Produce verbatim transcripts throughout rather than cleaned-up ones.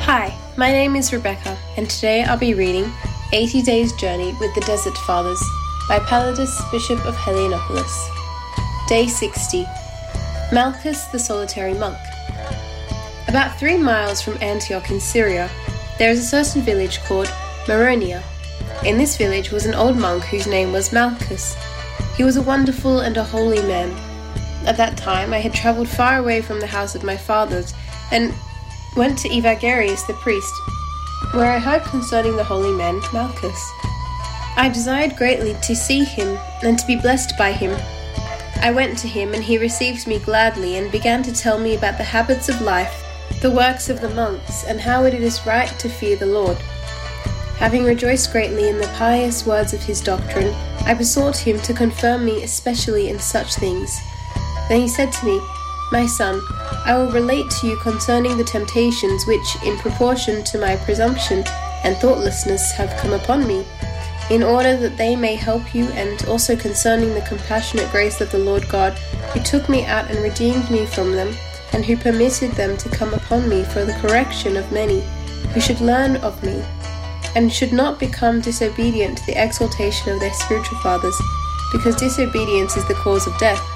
Hi, my name is Rebecca, and today I'll be reading eighty Days Journey with the Desert Fathers by Palladius, Bishop of Heliopolis. Day sixty. Malchus the Solitary Monk. About three miles from Antioch in Syria, there is a certain village called Maronia. In this village was an old monk whose name was Malchus. He was a wonderful and a holy man. At that time I had travelled far away from the house of my fathers, and went to Evagrius the priest, where I heard concerning the holy man Malchus. I desired greatly to see him and to be blessed by him. I went to him, and he received me gladly and began to tell me about the habits of life, the works of the monks, and how it is right to fear the Lord. Having rejoiced greatly in the pious words of his doctrine, I besought him to confirm me especially in such things. Then he said to me, "My son, I will relate to you concerning the temptations which, in proportion to my presumption and thoughtlessness, have come upon me, in order that they may help you, and also concerning the compassionate grace of the Lord God, who took me out and redeemed me from them, and who permitted them to come upon me for the correction of many, who should learn of me, and should not become disobedient to the exhortation of their spiritual fathers, because disobedience is the cause of death."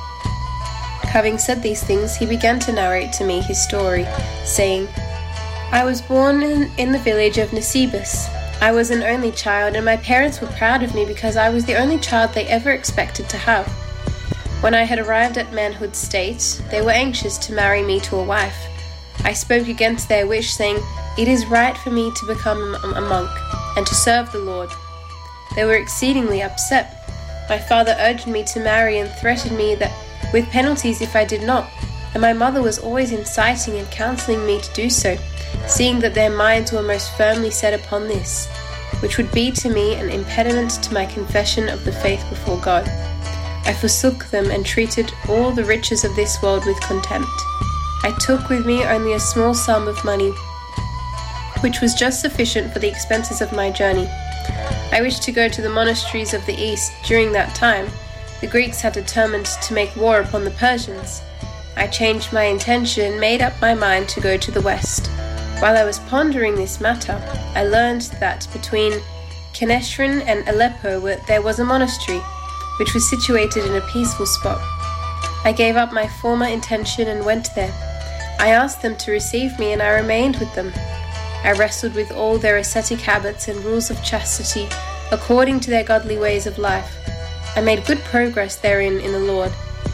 Having said these things, he began to narrate to me his story, saying, "I was born in, in the village of Nisibis. I was an only child, and my parents were proud of me because I was the only child they ever expected to have. When I had arrived at manhood state, they were anxious to marry me to a wife. I spoke against their wish, saying, 'It is right for me to become a monk and to serve the Lord.' They were exceedingly upset. My father urged me to marry and threatened me that with penalties if I did not, and my mother was always inciting and counseling me to do so, seeing that their minds were most firmly set upon this, which would be to me an impediment to my confession of the faith before God. I forsook them and treated all the riches of this world with contempt. I took with me only a small sum of money, which was just sufficient for the expenses of my journey. I wished to go to the monasteries of the East. During that time, the Greeks had determined to make war upon the Persians. I changed my intention and made up my mind to go to the West. While I was pondering this matter, I learned that between Kenestrin and Aleppo there was a monastery, which was situated in a peaceful spot. I gave up my former intention and went there. I asked them to receive me, and I remained with them. I wrestled with all their ascetic habits and rules of chastity according to their godly ways of life. I made good progress therein in the Lord.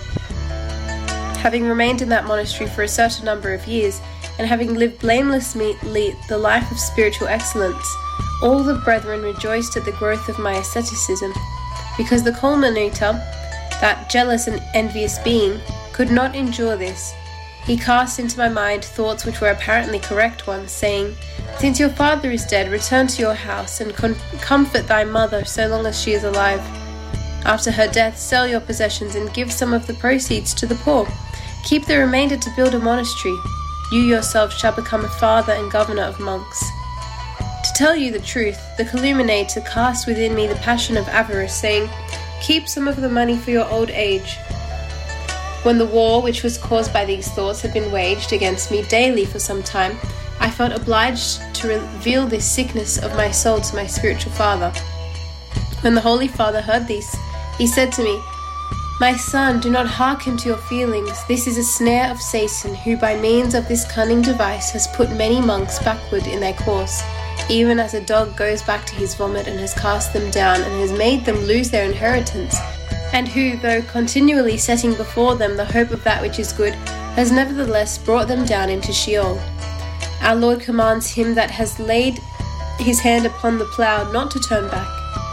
Having remained in that monastery for a certain number of years, and having lived blamelessly the life of spiritual excellence, all the brethren rejoiced at the growth of my asceticism, because the culminator, that jealous and envious being, could not endure this. He cast into my mind thoughts which were apparently correct ones, saying, "Since your father is dead, return to your house, and con- comfort thy mother so long as she is alive. After her death, sell your possessions and give some of the proceeds to the poor. Keep the remainder to build a monastery. You yourself shall become a father and governor of monks." To tell you the truth, the calumniator cast within me the passion of avarice, saying, "Keep some of the money for your old age." When the war which was caused by these thoughts had been waged against me daily for some time, I felt obliged to reveal this sickness of my soul to my spiritual father. When the Holy Father heard this, he said to me, "My son, do not hearken to your feelings. This is a snare of Satan, who by means of this cunning device has put many monks backward in their course, even as a dog goes back to his vomit, and has cast them down and has made them lose their inheritance, and who, though continually setting before them the hope of that which is good, has nevertheless brought them down into Sheol. Our Lord commands him that has laid his hand upon the plough not to turn back."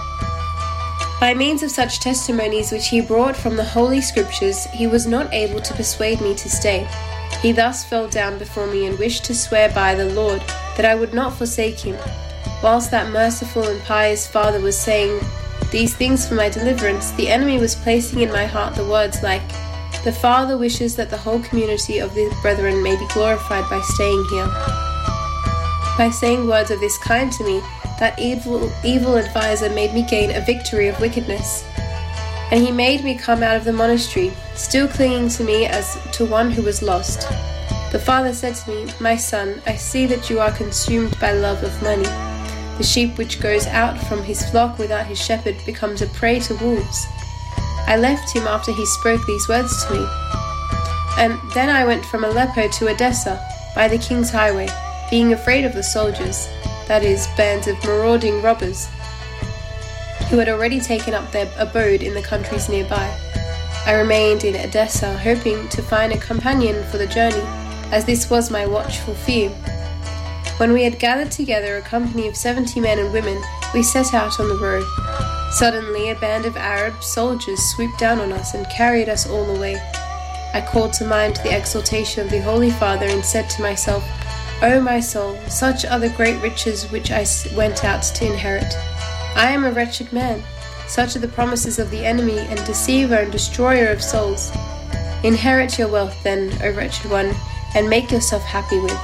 By means of such testimonies which he brought from the Holy Scriptures, he was not able to persuade me to stay. He thus fell down before me and wished to swear by the Lord that I would not forsake him. Whilst that merciful and pious Father was saying these things for my deliverance, the enemy was placing in my heart the words like, "The Father wishes that the whole community of the brethren may be glorified by staying here." By saying words of this kind to me, that evil evil adviser made me gain a victory of wickedness. And he made me come out of the monastery, still clinging to me as to one who was lost. The father said to me, "My son, I see that you are consumed by love of money. The sheep which goes out from his flock without his shepherd becomes a prey to wolves." I left him after he spoke these words to me. And then I went from Aleppo to Edessa by the king's highway, being afraid of the soldiers, that is, bands of marauding robbers, who had already taken up their abode in the countries nearby. I remained in Edessa, hoping to find a companion for the journey, as this was my watchful fear. When we had gathered together a company of seventy men and women, we set out on the road. Suddenly a band of Arab soldiers swooped down on us and carried us all away. I called to mind the exhortation of the Holy Father and said to myself, "O my soul, such are the great riches which I went out to inherit. I am a wretched man. Such are the promises of the enemy and deceiver and destroyer of souls. Inherit your wealth then, O wretched one, and make yourself happy with."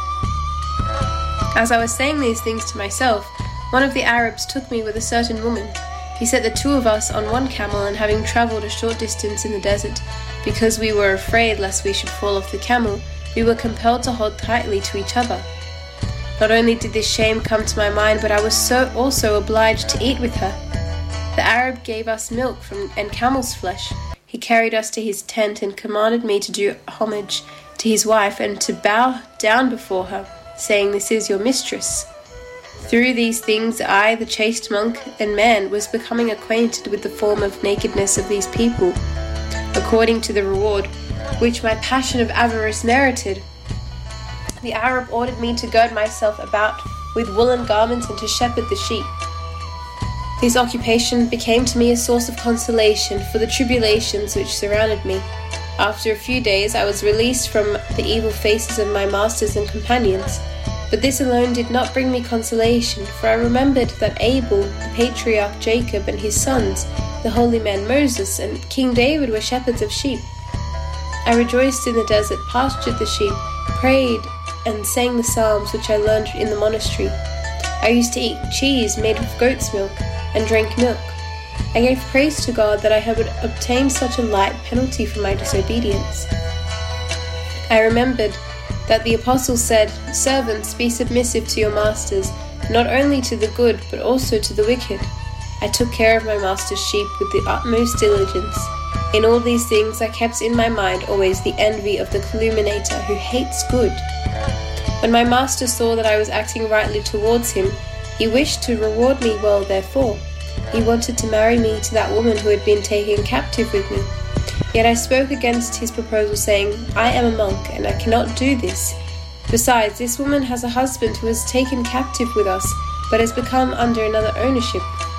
As I was saying these things to myself, one of the Arabs took me with a certain woman. He set the two of us on one camel, and having travelled a short distance in the desert, because we were afraid lest we should fall off the camel, we were compelled to hold tightly to each other. Not only did this shame come to my mind, but I was so also obliged to eat with her. The Arab gave us milk from and camel's flesh. He carried us to his tent and commanded me to do homage to his wife and to bow down before her, saying, "This is your mistress." Through these things I, the chaste monk and man, was becoming acquainted with the form of nakedness of these people, according to the reward which my passion of avarice merited. The Arab ordered me to gird myself about with woolen garments and to shepherd the sheep. This occupation became to me a source of consolation for the tribulations which surrounded me. After a few days I was released from the evil faces of my masters and companions. But this alone did not bring me consolation, for I remembered that Abel, the patriarch Jacob, and his sons, the holy man Moses, and King David were shepherds of sheep. I rejoiced in the desert, pastured the sheep, prayed, and sang the psalms which I learned in the monastery. I used to eat cheese made with goat's milk, and drank milk. I gave praise to God that I had obtained such a light penalty for my disobedience. I remembered that the apostles said, "Servants, be submissive to your masters, not only to the good, but also to the wicked." I took care of my master's sheep with the utmost diligence. In all these things I kept in my mind always the envy of the calumniator who hates good. When my master saw that I was acting rightly towards him, he wished to reward me well therefore. He wanted to marry me to that woman who had been taken captive with me. Yet I spoke against his proposal, saying, "I am a monk, and I cannot do this. Besides, this woman has a husband who was taken captive with us, but has become under another ownership."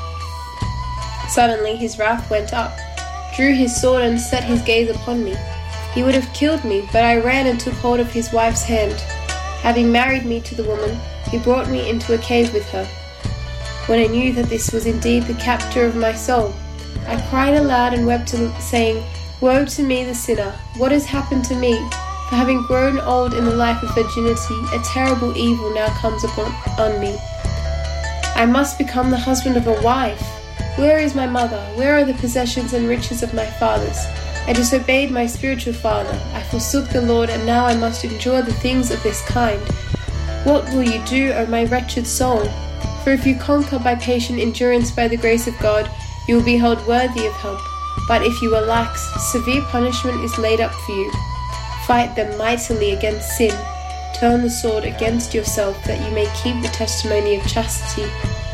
Suddenly his wrath went up, drew his sword, and set his gaze upon me. He would have killed me, but I ran and took hold of his wife's hand. Having married me to the woman, he brought me into a cave with her. When I knew that this was indeed the captor of my soul, I cried aloud and wept, saying, "Woe to me, the sinner! What has happened to me? For having grown old in the life of virginity, a terrible evil now comes upon on me. I must become the husband of a wife. Where is my mother? Where are the possessions and riches of my fathers? I disobeyed my spiritual father. I forsook the Lord, and now I must endure the things of this kind. What will you do, O my wretched soul? For if you conquer by patient endurance by the grace of God, you will be held worthy of help. But if you are lax, severe punishment is laid up for you. Fight them mightily against sin. Turn the sword against yourself, that you may keep the testimony of chastity.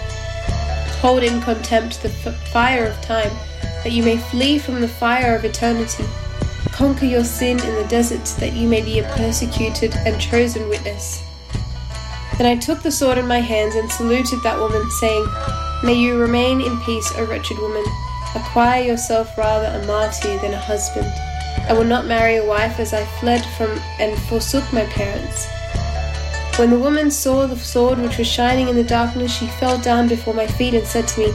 Hold in contempt the f- fire of time, that you may flee from the fire of eternity. Conquer your sin in the desert, that you may be a persecuted and chosen witness." Then I took the sword in my hands and saluted that woman, saying, "May you remain in peace, O wretched woman. Acquire yourself rather a martyr than a husband. I will not marry a wife, as I fled from and forsook my parents." When the woman saw the sword which was shining in the darkness, she fell down before my feet and said to me,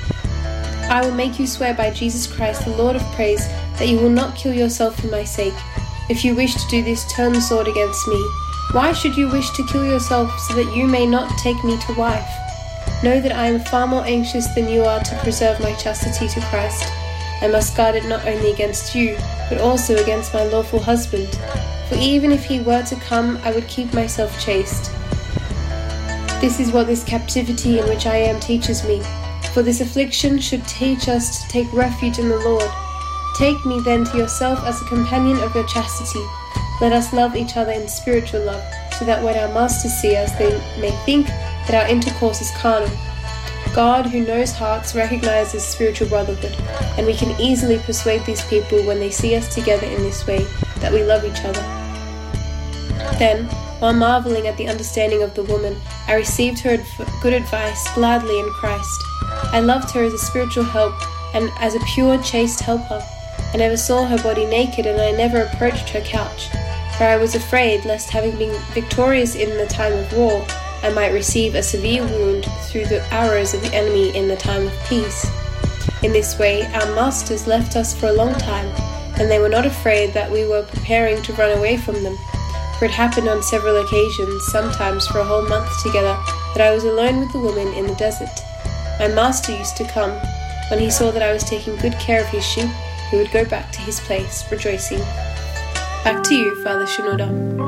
"I will make you swear by Jesus Christ, the Lord of praise, that you will not kill yourself for my sake. If you wish to do this, turn the sword against me. Why should you wish to kill yourself so that you may not take me to wife? Know that I am far more anxious than you are to preserve my chastity to Christ. I must guard it not only against you, but also against my lawful husband. For even if he were to come, I would keep myself chaste. This is what this captivity in which I am teaches me. For this affliction should teach us to take refuge in the Lord. Take me then to yourself as a companion of your chastity. Let us love each other in spiritual love, so that when our masters see us, they may think that our intercourse is carnal. God, who knows hearts, recognizes spiritual brotherhood, and we can easily persuade these people when they see us together in this way that we love each other. Then, while marveling at the understanding of the woman, I received her adv- good advice gladly in Christ. I loved her as a spiritual help and as a pure, chaste helper. I never saw her body naked, and I never approached her couch, for I was afraid lest, having been victorious in the time of war, I might receive a severe wound through the arrows of the enemy in the time of peace. In this way, our masters left us for a long time, and they were not afraid that we were preparing to run away from them. For it happened on several occasions, sometimes for a whole month together, that I was alone with the woman in the desert. My master used to come. When he saw that I was taking good care of his sheep, he would go back to his place, rejoicing. Back to you, Father Shenouda.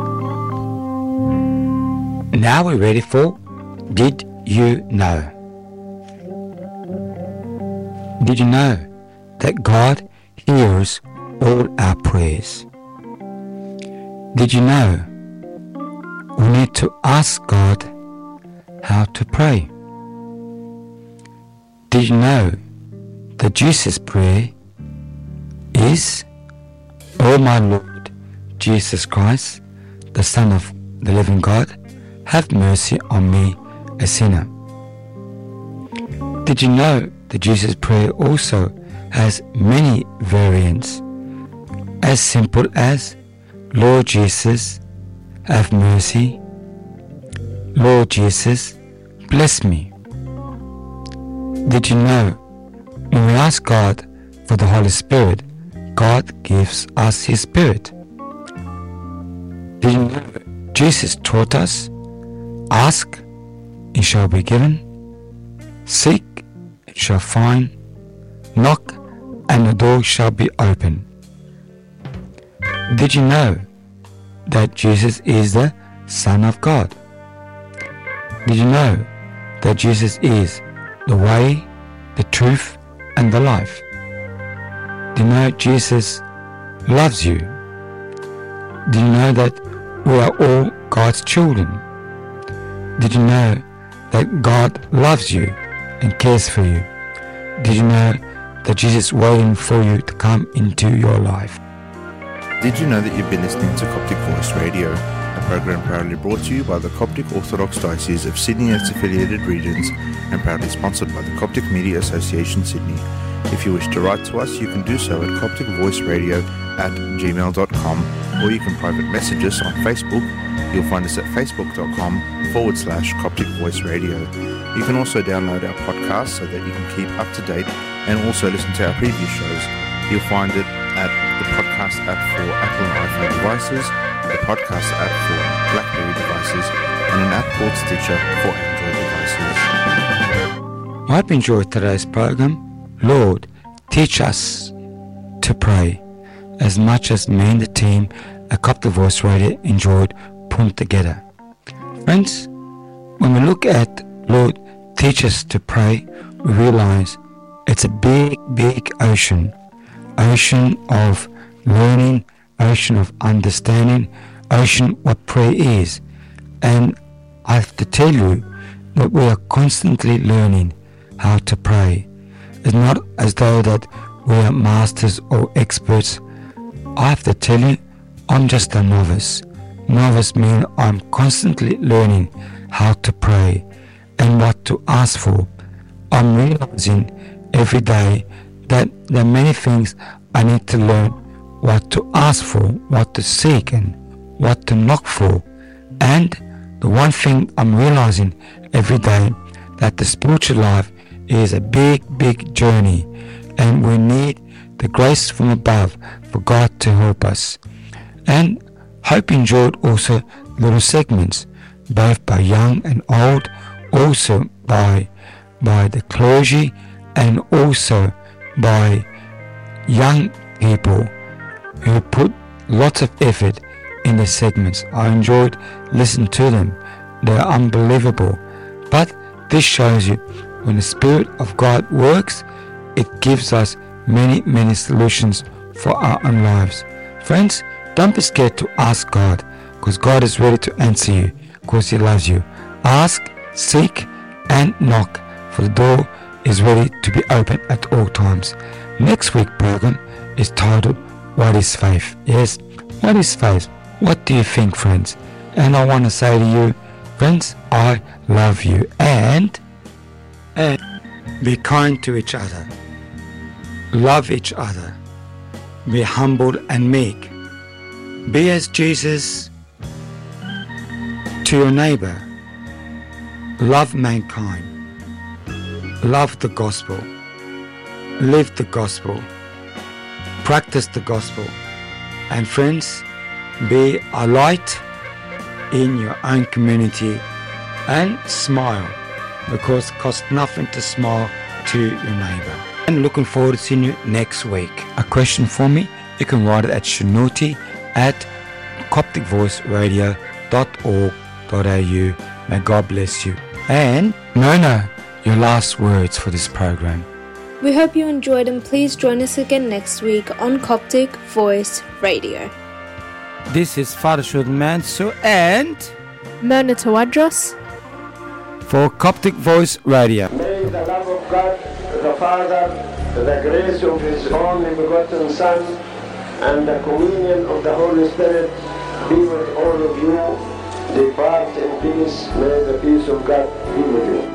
Now we're ready for Did You Know? Did you know that God hears all our prayers? Did you know we need to ask God how to pray? Did you know that Jesus' prayer is, "O my Lord Jesus Christ, the Son of the living God, have mercy on me, a sinner"? Did you know that Jesus' prayer also has many variants, as simple as "Lord Jesus, have mercy," "Lord Jesus, bless me"? Did you know when we ask God for the Holy Spirit, God gives us His Spirit? Did you know Jesus taught us, "Ask, it shall be given, seek, it shall find, knock, and the door shall be open"? Did you know that Jesus is the Son of God? Did you know that Jesus is the way, the truth, and the life? Do you know Jesus loves you? Do you know that we are all God's children? Did you know that God loves you and cares for you? Did you know that Jesus is waiting for you to come into your life? Did you know that you've been listening to Coptic Voice Radio, a program proudly brought to you by the Coptic Orthodox Diocese of Sydney and its affiliated regions, and proudly sponsored by the Coptic Media Association Sydney? If you wish to write to us, you can do so at coptic voice radio at gmail dot com, or you can private message us on Facebook. You'll find us at facebook.com forward slash Coptic Voice Radio. You can also download our podcast so that you can keep up to date and also listen to our previous shows. You'll find it at the podcast app for Apple and iPhone devices, the podcast app for BlackBerry devices, and an app called Stitcher for Android devices. I hope you enjoyed today's program. Lord, teach us to pray as much as me and the team at Coptic Voice Radio enjoyed putting together. Friends, when we look at Lord, teach us to pray, we realize it's a big, big ocean. Ocean of learning, ocean of understanding, ocean what prayer is. And I have to tell you that we are constantly learning how to pray. It's not as though that we are masters or experts. I have to tell you, I'm just a novice. Novice means I'm constantly learning how to pray and what to ask for. I'm realizing every day that there are many things I need to learn, what to ask for, what to seek, and what to knock for. And the one thing I'm realizing every day, that the spiritual life is a big, big journey, and we need the grace from above for God to help us. And hope you enjoyed also little segments, both by young and old, also by by the clergy, and also by young people who put lots of effort in the segments. I enjoyed listening to them. They're unbelievable. But this shows you when the Spirit of God works, it gives us many, many solutions for our own lives. Friends, don't be scared to ask God, because God is ready to answer you, because He loves you. Ask, seek, and knock, for the door is ready to be open at all times. Next week's program is titled, What is Faith? Yes, what is faith? What do you think, friends? And I want to say to you, friends, I love you. And, and be kind to each other. Love each other. Be humble and meek. Be as Jesus to your neighbor. Love mankind. Love the gospel. Live the gospel. Practice the gospel. And friends, be a light in your own community and smile, because it costs nothing to smile to your neighbor. And looking forward to seeing you next week. A question for me, you can write it at shanuti at coptic voice radio dot org dot a u. May God bless you. And Nona, your last words for this program. We hope you enjoyed, and please join us again next week on Coptic Voice Radio. This is Father Shud Manso and Mona Tawadros for Coptic Voice Radio. May the love of God, the Father, the grace of His only begotten Son, and the communion of the Holy Spirit be with all of you. Depart in peace. May the peace of God be with you.